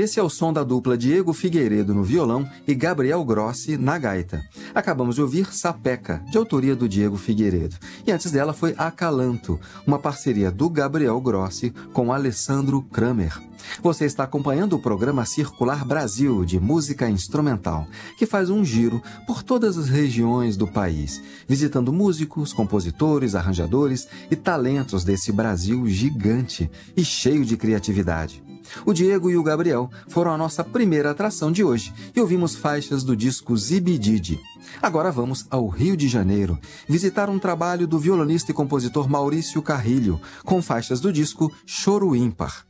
Esse é o som da dupla Diego Figueiredo no violão e Gabriel Grossi na gaita. Acabamos de ouvir Sapeca, de autoria do Diego Figueiredo. E antes dela foi Acalanto, uma parceria do Gabriel Grossi com Alessandro Kramer. Você está acompanhando o programa Circular Brasil, de música instrumental, que faz um giro por todas as regiões do país, visitando músicos, compositores, arranjadores e talentos desse Brasil gigante e cheio de criatividade. O Diego e o Gabriel foram a nossa primeira atração de hoje e ouvimos faixas do disco Zibidide. Agora vamos ao Rio de Janeiro, visitar um trabalho do violonista e compositor Maurício Carrilho, com faixas do disco Choro Ímpar.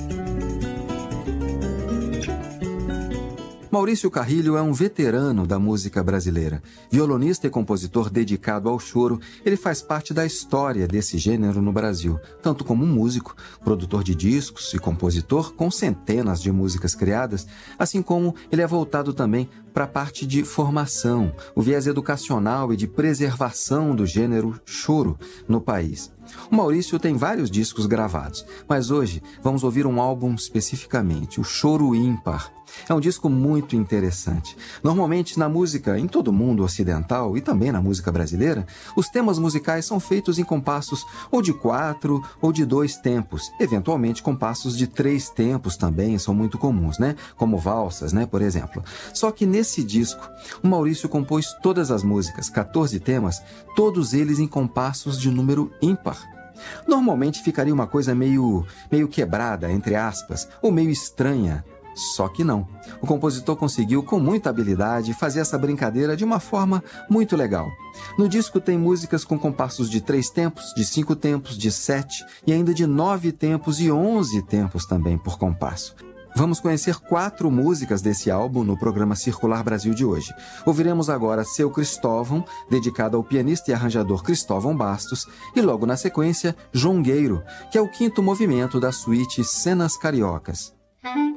Maurício Carrilho é um veterano da música brasileira. Violonista e compositor dedicado ao choro, ele faz parte da história desse gênero no Brasil, tanto como músico, produtor de discos e compositor com centenas de músicas criadas, assim como ele é voltado também para a parte de formação, o viés educacional e de preservação do gênero choro no país. O Maurício tem vários discos gravados, mas hoje vamos ouvir um álbum especificamente, o Choro Ímpar. É um disco muito interessante. Normalmente na música, em todo o mundo ocidental e também na música brasileira, os temas musicais são feitos em compassos ou de 4 ou de 2 tempos. Eventualmente compassos de 3 tempos também são muito comuns, né? Como valsas, né? Por exemplo. Só que nesse disco, o Maurício compôs todas as músicas, 14 temas, todos eles em compassos de número ímpar. Normalmente ficaria uma coisa meio quebrada, entre aspas, ou meio estranha. Só que não. O compositor conseguiu, com muita habilidade, fazer essa brincadeira de uma forma muito legal. No disco tem músicas com compassos de 3 tempos, de 5 tempos, de 7 e ainda de 9 tempos e 11 tempos também por compasso. Vamos conhecer 4 músicas desse álbum no programa Circular Brasil de hoje. Ouviremos agora Seu Cristóvão, dedicado ao pianista e arranjador Cristóvão Bastos, e logo na sequência, Jongueiro, que é o 5º movimento da suíte Cenas Cariocas.